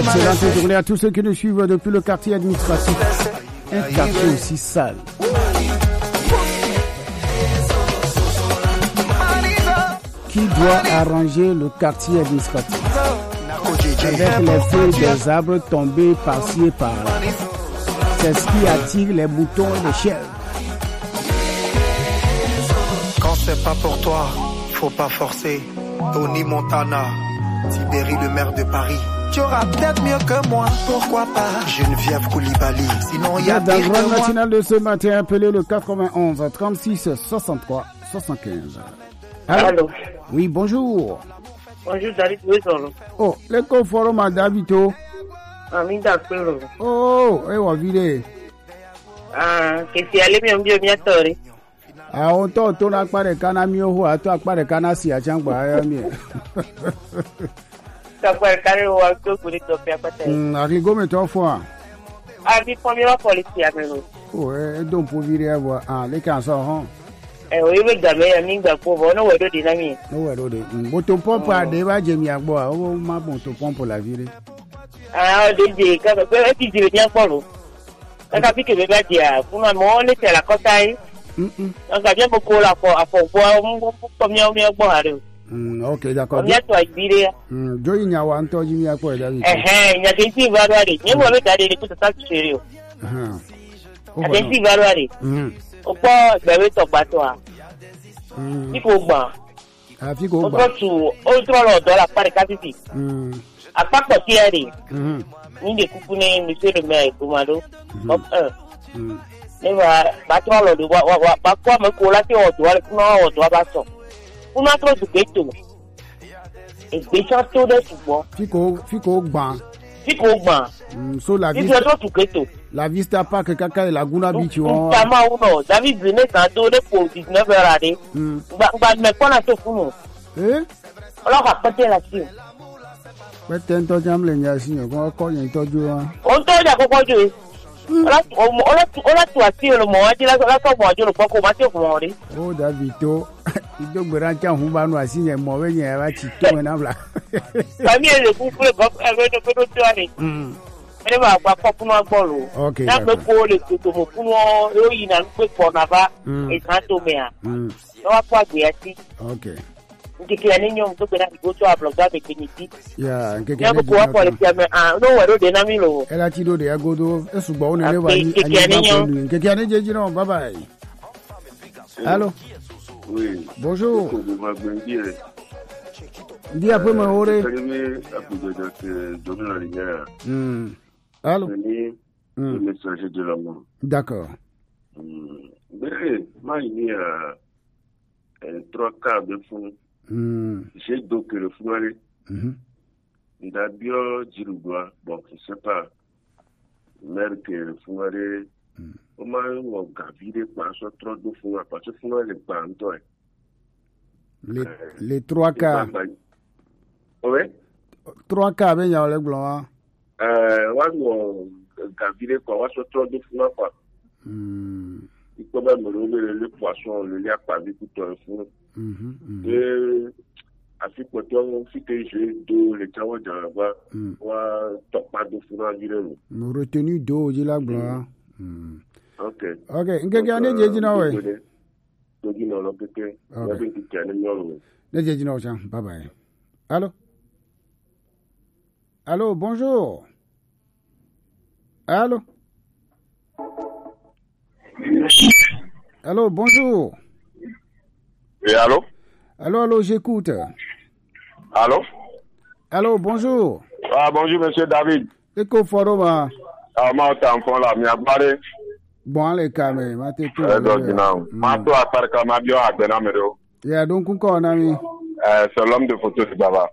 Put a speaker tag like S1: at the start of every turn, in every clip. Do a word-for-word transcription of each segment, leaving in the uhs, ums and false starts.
S1: Excellente journée à tous ceux qui nous suivent depuis le quartier administratif. Un quartier aussi sale. Qui doit arranger le quartier administratif avec les feuilles des arbres tombés par-ci et par-là. C'est ce qui attire les moutons et les chèvres.
S2: Quand c'est pas pour toi, faut pas forcer. Tony Montana, Tibéri le maire de Paris. Tu auras peut-être mieux que moi, pourquoi pas Geneviève Koulibaly, sinon il y a
S1: dans
S2: pire
S1: le
S2: que
S1: grand
S2: moi.
S1: matinal de ce matin, appelez le quatre-vingt-onze trente-six soixante-trois soixante-quinze. Allô?
S3: Allô.
S1: Oui, bonjour.
S3: Bonjour, David Wezolo.
S1: Oh, le conforum à Davito.
S3: Aminda Pelo.
S1: Oh, et on vide.
S3: Ah, que si allez bien bien bien tori.
S1: Ah, on t'en tourne à part de canamio ou à toi à part de canassi à Changba.
S3: Ça peut être carré ou à tout pour les topia peut-être.
S1: Hum, Arrigo met trois fois.
S3: Ah, di première police à nous.
S1: Oh, et donc pour virer à voir. Ah, les cancers, hein.
S3: Eh oui, mais jamais Aminda pour vous, non, ouais, dynamique.
S1: No, ouais, ouais. Moto pompe à débat, j'ai mis à boire. Oh, ma moto pompe pour la virer.
S3: Ah, dédé, quand vous pouvez qui dit bien pour vous. Quand vous que vous va dire, pour ma mon, c'est la cotaille.
S1: Hum, hum.
S3: Donc, il y a beaucoup à pour à pour voir, combien on vient boire.
S1: Hum, ok, d'accord.
S3: Combien toi, virer.
S1: Hum, Joy n'y a pas entendu, Jimmy à quoi, David.
S3: Eh, eh, il y a des petits varoirs. Nous, on veut d'aller écouter ça sérieux.
S1: Ah.
S3: Il y a des petits varoirs.
S1: Hum.
S3: Au pas, ben oui, ton bateau.
S1: Hum.
S3: Il faut bon.
S1: Ah, fico,
S3: Autre tout, autre lot dans la part de quantité.
S1: Hum.
S3: À part de Thierry,
S1: Hum.
S3: ni de couponner, monsieur le maire, commando, hop, un.
S1: Hum.
S3: Ne va, bateau, le doigt, wa, wa, pas quoi, me coller au doigt, le coup, au doigt, bateau. Pour notre tout ghetto. Et des châteaux de tout bon.
S1: Fico, fico, ban.
S3: Si qu'on bon.
S1: Hum, so la
S3: Si
S1: vista,
S3: c'est tout ghetto.
S1: la vista park kaka et Laguna Beach,
S3: Tout
S1: oh.
S3: ça, ou non, David venait tantôt de pour dix-neuf heures à l'année.
S1: Hum.
S3: Bah, bah, mais qu'on a tout pour nous.
S1: Eh?
S3: Alors, à côté là-dessus.
S1: Peut-être que tu as mis un signe, qu'on a connu un tojo.
S3: On t'a dit à quoi tu on a tout assis le moment, tu l'as dit le point commencé pour mourir.
S1: Oh, Davito. Il doit me rendre un humba no signe, mauvais, il y a un petit peu en abla.
S3: Famille, le couple, avec le peu de soirée.
S1: Hum.
S3: Elle va pas pour nous en bolo.
S1: Ok.
S3: N'a pas pour le couteau, pour nous, il n'a pas pour Nava et Santomé.
S1: Hum.
S3: On va pas dire ainsi.
S1: Ok.
S3: Que qui a n'ayé un peu de go to a bloqué avec Beniti.
S1: Ya, nke
S3: Il y a beaucoup à pour les fiames. Ah, non, ouais, de Namilo.
S1: Elle a tiré de Agodo. Et sous bon, on est va y aller. Que qui a n'ayé dit non, bye bye. Allô?
S4: Oui.
S1: Bonjour. Dis après moi, oré. Hmm. Allô?
S4: Le messager de l'amour.
S1: D'accord.
S4: Mais, moi, il y a trois quarts de fond. J'ai donc le fou aller. Il a bien dit le bois. Bon, je ne sais pas. Mais que le fou aller. Au moins, on a viré par ce trop de fou. Parce que le fou aller pas en toi.
S1: Les, les trois quarts.
S4: Oui.
S1: Trois quarts, ben, il y a le blanc.
S4: Euh, on a viré par ce trop de fou. Il peut même relever le poisson, le lait pas vu tout un fou. Et à ce côté, on fait que j'ai deux, les travaux dans la bas, on top pas de fou à virer.
S1: Nous retenu d'eau, il a blanc.
S4: Ok.
S1: Ok, qu'est-ce qu'il y a de dit non, oui?
S4: Donc, il y a un peu de
S1: bye bye. Allô? Allô, bonjour. Allô? Allô, bonjour.
S5: Oui, allô?
S1: Allô, allô, j'écoute.
S5: Allô?
S1: Allô, bonjour.
S5: Ah, bonjour, monsieur David.
S1: Eko foroma.
S5: Ah, moi, t'es en fond là, mi abare.
S1: Bon, les camés, ma te tout.
S5: Eh, donc, non. Ma to à part comme avion à Benamero.
S1: Ya, donc, encore, un ami.
S5: Euh, c'est l'homme de photo de Baba.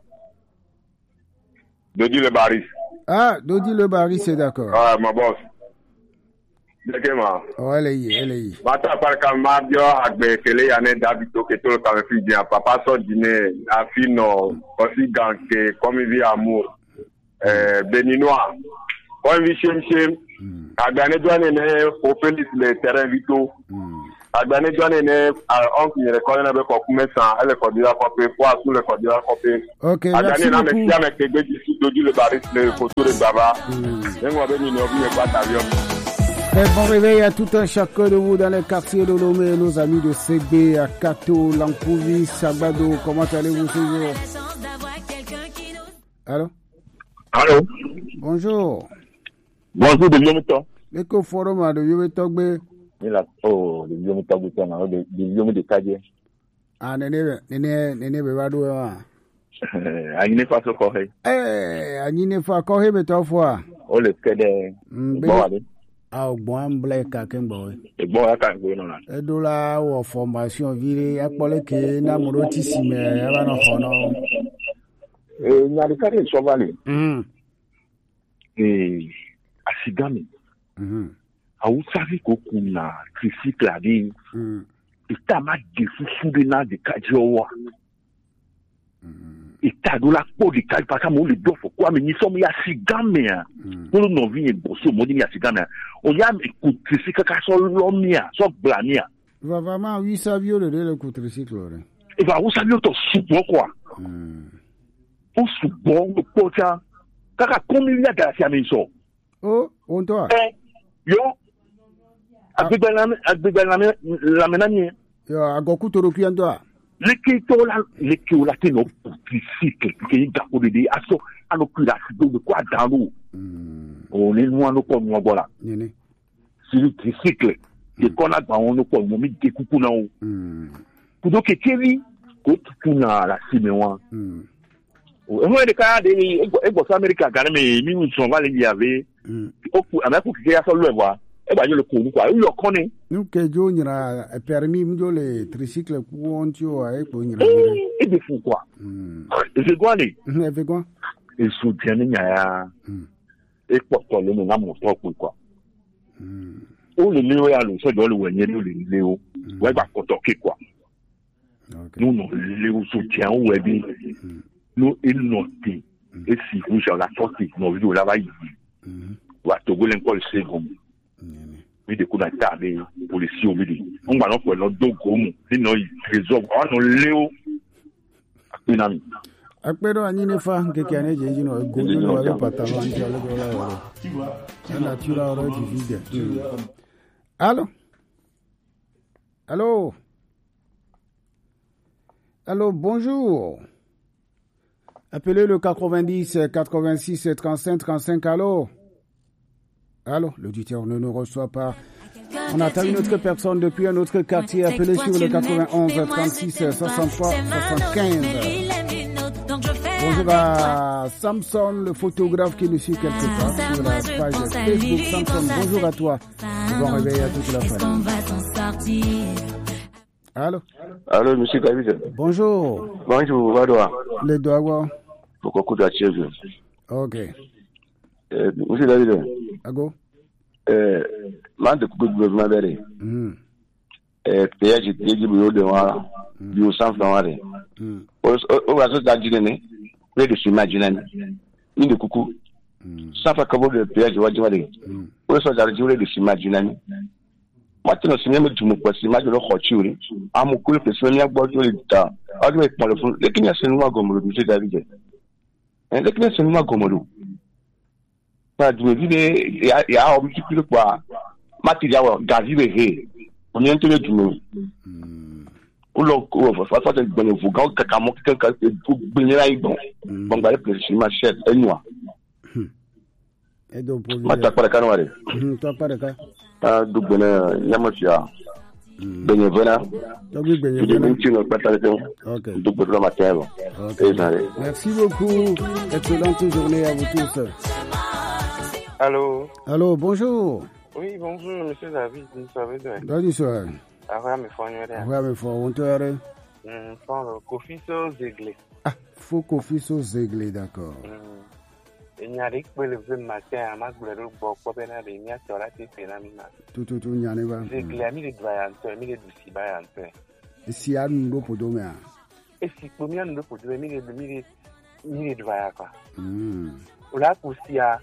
S5: Dodi le Baris.
S1: Ah, Dodi le Baris, c'est d'accord.
S5: Ah, ma boss. Dekema.
S1: Oh, elle est y, elle est y.
S5: Bata par comme avion à Bekele, Yanné David, que tout le temps, fait bien. Papa sort dîner, à Fino, aussi ganké, comme il vit amour. Euh, Béninois. On vit chez chez. À gagner douane, on fait le terrain vito. Agbani Johnny ne on qui reconnaît na be ko kumesa elle ko dira ko pe fois sous le ko dira ko pe.
S1: OK, merci
S5: beaucoup. Agbani na me tia me ke gbe di doju le baris le photo de baba. Ngo be ni no bi pas avion.
S1: Très bon réveil à tout un chacun de vous dans les quartiers de Lomé, nos amis de C B, à Kato, Lankouvi, Sabado. Comment allez-vous ce jour? Allô?
S5: Allô?
S1: Bonjour.
S5: Bonjour de Yometo.
S1: L'éco forum de Yometo.
S5: Il a oh de Yometo de de Yometo de Kadje.
S1: Ah nene nene nene bebado wa.
S5: Anyine fa so ko he.
S1: Eh anyine fa ko he beto fois.
S5: O le kede. Bon ale.
S1: Ah bon black ka kembo.
S5: E bon aka go no na.
S1: E do la wo formation vire akpole ke na moroti sime ya ba no hono.
S5: Eh nyari ka re so vale.
S1: Mm.
S5: Eh asigami.
S1: Mhm.
S5: Ausavi ko kuna tricycle adi.
S1: Mm.
S5: Ita ma de fufu de na de kajowa.
S1: Mhm.
S5: Ita do la po de kaj parce mo le do fo kwa me ni so me asigami a. Pour no vi e boso mo ni asigami. O ya me ku tricycle ka so lo mia, so blania.
S1: Va vraiment oui ça viole de le coup tricycle.
S5: E va usavi to supo kwa.
S1: Mm.
S5: O supo o pocha. Kaka komi ya ga si amenso.
S1: Oh, on toi.
S5: Eh, yo. Agbegbe la agbegbe la la menani.
S1: Yo agoku toro ki ando.
S5: Leki to la leki o la te no tricycle ke ga ko de aso ano kula do de kwa danu.
S1: Mm.
S5: O ni nu ano ko mo bola.
S1: Nene.
S5: Si le tricycle ke kona gba won no ko mo mi de kuku na o.
S1: Mm.
S5: Kudo ke tevi ko tukuna la sime wa.
S1: Mm.
S5: O mo de ka de ego so America ga me mi nu so vale bi ave.
S1: Mm.
S5: O ku amaku ke ya so lo ewa. E ba yo le ko ni kwa. Yo koni.
S1: Nous que jo nyira permis mjo le tricycle ku ontio a e ko nyira.
S5: E de fu kwa.
S1: Mm.
S5: E se gwa ni.
S1: E fe quoi?
S5: E so tiane nya ya.
S1: Mm.
S5: E po to le na mo to ku kwa.
S1: Mm.
S5: O le le ya lo so do le wenye le le o. Wa gba ko to ki kwa.
S1: Okay.
S5: Nous non le o so tian o e bi. Nous il no ti. E si vous sur la sortie no video la va yi.
S1: Mhm.
S5: Wa to go len ko le se gom.
S1: Nene.
S5: Mi de kuna ta de police o bi. On gba no ko lo do gomu. Ni no trésor. O no le o. Akina mi.
S1: Akpero anyine fa nkeke ane jenji no gojo no wale pantalon anti ale go la wale. Tu vois? Na tura oro di vide. Allô? Allô? Allô, bonjour. Appelez le quatre-vingt-dix quatre-vingt-six trente-cinq trente-cinq. Allô? Allô? L'auditeur ne nous reçoit pas. On attend une autre personne depuis un autre quartier. Appelez sur le quatre-vingt-onze trente-six soixante-trois soixante-quinze. Bonjour à Samson, le photographe qui nous suit quelque part sur la page Facebook. Samson, bonjour à toi. Bon réveil à toute la famille. Allô?
S4: Allô, monsieur Kabise.
S1: Bonjour.
S4: Bonjour, Wadoua.
S1: Les doigts.
S4: Pourquoi coup d'achève?
S1: Ok.
S4: Euh, monsieur David.
S1: Ago?
S4: Euh, man de coupe de gouvernement verré.
S1: Hmm.
S4: Euh, péage, péage, bureau de moi, bureau sans flanc.
S1: Hmm.
S4: Au raison d'Adjine, près de ce Madjine, une de coucou. Sans faire comme le péage de Wadjimari. Au raison d'Adjine de ce Madjine. Maintenant, si même tu me passes, ma de l'Ochuri, à mon coup, le Sonia Bordeaux est là. À lui, pour le fond, les Kenya Senua Gomoro, monsieur David. Et les Kenya Senua Gomoro. Pas de vie, il y a un petit peu de quoi. Mathieu, Gazi, Hé. On est entendu du monde. Ou l'on va faire des bonnes fougas, Kakamo, quelqu'un pour venir à Ibon. Bon, bah, le président, ma chère, et moi.
S1: Et donc, pour
S4: vous. Mata para Canouare.
S1: Toi, pas de cas.
S4: Ah, donc, ben, Yamosia. Bénévolat.
S1: Donc, bénévolat.
S4: Ok. Donc, le matin.
S1: Merci beaucoup. Excellente journée à vous tous.
S6: Allô?
S1: Allô, bonjour.
S6: Oui, bonjour, monsieur David. Vous savez de.
S1: Bonjour, soir.
S6: Ahora me fue a
S1: Ahora me fue a un tour.
S6: Hum, pour Kofiso Zegle.
S1: Ah, faut Kofiso Zegle, d'accord.
S6: Hum. Il y a des qui le matin à ma gloire au bord pour venir à l'émia sur la tête et la mina.
S1: Tout, tout, tout, il y en a pas.
S6: Zegle a mis les doyants, mis les doucis baillants.
S1: Et si y a un nouveau pour demain.
S6: Et si pour moi, nous pour demain, mis les mis les doyants quoi.
S1: Hum.
S6: Là, pour si à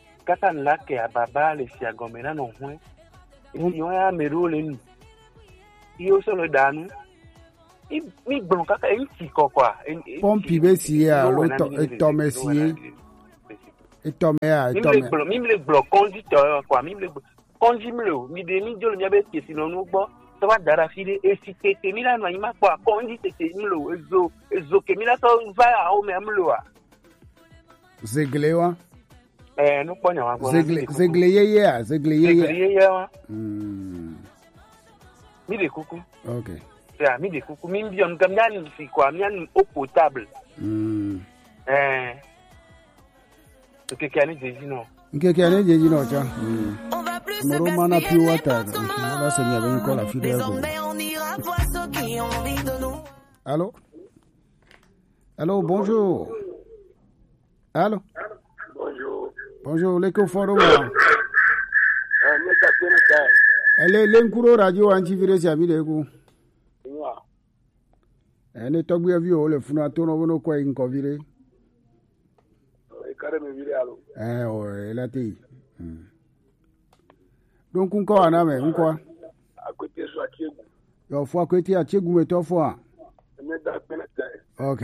S6: Katan là que à Baba les si à Gomena non moins. Et si on a mes rôles nous. Yo solo danu. Mi bon kaka en ti quoi.
S1: Pompi be si ya lo to etome si. Etome ya etome.
S6: Mime le bloc conducteur quoi, mime le conduit le, mi de mi jolo mi abe ke sinon no bo. Ça va dara file et si te te mila no ima quoi, conduit te te milo ezo ezo ke mila to va a o me amlo a.
S1: Zeglewa.
S6: Eh no ponya wa.
S1: Zegle zegle ye ye, zegle ye ye.
S6: Zegle ye ye wa.
S1: Hmm.
S6: Mi de kuku.
S1: Okay.
S6: Ya, mi de kuku mi mbion kam yan si quoi, mi yan eau potable.
S1: Hmm.
S6: Eh. Ke kani jeji no.
S1: Ke kani jeji no cha. Hmm. Moro mana pure water. Là c'est bien avec quoi la fille de Allô? Allô, bonjour. Allô?
S7: Bonjour.
S1: Bonjour, l'éco-forum. Elle est l'encuro radio antivirus à Vidéo. Elle est tombée à vieux, le funato no vono quoi in covire. Eh, ouais, elle a dit. Donc, on quoi, on a mais, on quoi?
S7: À côté, soit Tiegou.
S1: Il faut à côté à Tiegou, mais toi, fois. Ok.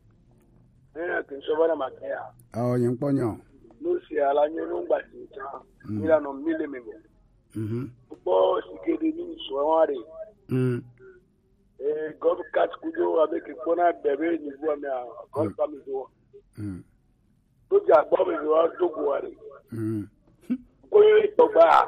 S1: Ah, il y a un pognon.
S7: Nous, c'est à la nuit, il a non mille mémo. Bon, c'est que des minutes soient en et comme quatre coups avec un ponard bébé, nous voyons à comme ça, nous voyons. Tout y a bon, mais nous voyons tout voir. Oui, Toba.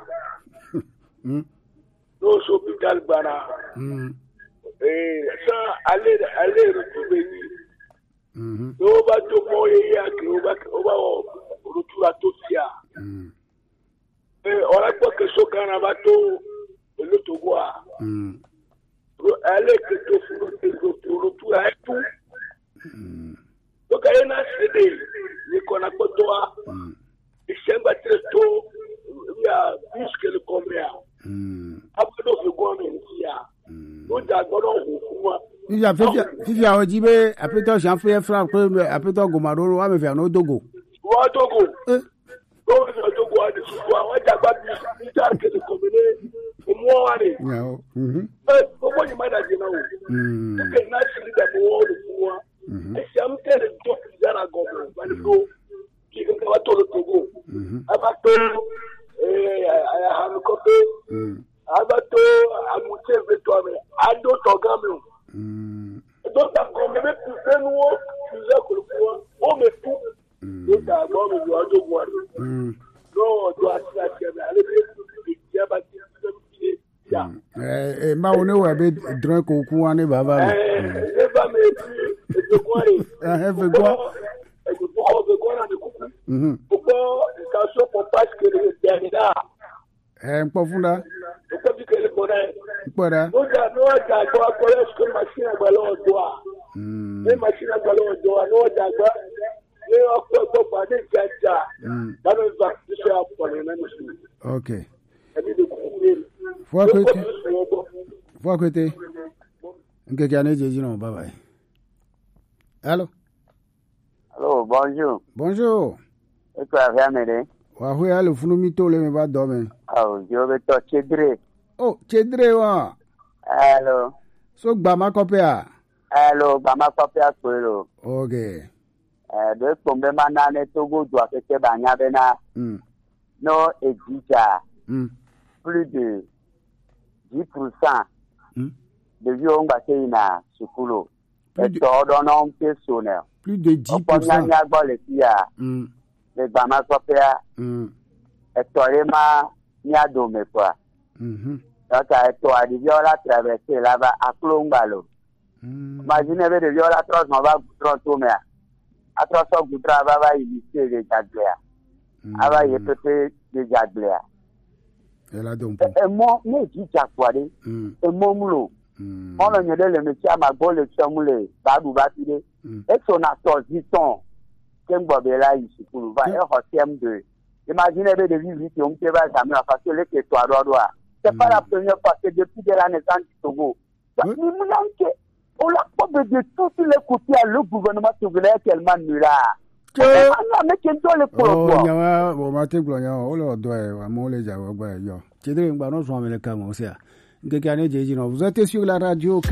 S7: Nous, hôpital Bana. Et ça, allez, allez, retrouver. Nous, on va tout mouiller, on va, on va retrouver à tout ça. Et on a quoi que ce qu'on a bateau, le Togo. Allez, que tout le retour à tout. Donc, il y a un C D, il y a un toi, il y a un bateau, il y a plus que le combien. Après, nous faisons un nous avons
S1: il y a fait il a dit mais après toi j'ai fait frère après toi Gomaro va me faire no Togo.
S7: Wa Togo. Eh. Donc le Togo a des soirs, on a pas dit ça que le communé au moins aller. Mhm. Eh, comment il m'a dit là. Mhm. Que na si da mo le moi. Et c'est un tel de toi qui a la gomme, va le go. Qui va tout le Togo. Mhm. Abato eh a a copé. Mhm. Abato a monter avec toi mais a d'autres gamins. Donc, on me met plus de nous, plusieurs que le pouvoir, on me tout. Donc, d'abord, on doit tout voir. Non, on doit se la faire, aller plus de bien bâtir,
S1: eh, ma on est où avec drunk au coin et baba.
S7: Eh, les femmes et puis, et quoi?
S1: Ah, elle veut quoi?
S7: Et pourquoi on veut quoi dans le couple? Pourquoi, quand on peut pas que le dernier là?
S1: Eh, pas funda.
S7: Pourquoi tu que le bonheur?
S1: Voilà.
S7: Nous avons un gars qui a une machine à ballon au doigt. Une machine à ballon au doigt, nous avons un peu de dans le vaccin pour les mêmes choses.
S1: Ok. Faut côté. Faut côté. Quelqu'un est dit non, bye bye. Allô?
S8: Allô, bonjour.
S1: Bonjour.
S8: Et toi, viens m'aider?
S1: Wa hu ya le funu mi to le me ba do me.
S8: Ah, je vais te chédrer.
S1: Oh, chédrer wa.
S8: Allô.
S1: So gba ma copia.
S8: Allô, gba ma copia ko.
S1: OK.
S8: Eh, de tombe manane Togo doit que banya bena. Hmm. Non, exija. Hmm. Plus de dix pour cent. Hmm. De vieux na sukulo. Et to donon personnel.
S1: Plus de dix pour cent.
S8: Hmm. Le Bama Copia, et Torema, Niadome, quoi. Donc, à des viola traversé là-bas à Colombalo. Imaginez de viola trois, on va trente à trois cents goudra, va initier les jagléas. Ava y peut-être des jagléas. Et moi, mais qui j'accoire, et mon moulot. On a eu le métier à ma bonne lecture moulée, Babou Batide, et son acteur Ziton. Bobela ici pour va un huitième de imaginez de vivre qui on peut pas jamais parce que les territoires doit c'est pas la première fois que depuis de la naissance du Togo il manque on l'a pas de tous les côtés le gouvernement togolais tellement nul là on a mis dans le pro
S1: oh nyawa bo mate glo nyawa o lo do e wa mo le ja wa gba yo chede ngba no so amele kan o se a Vous êtes sur la radio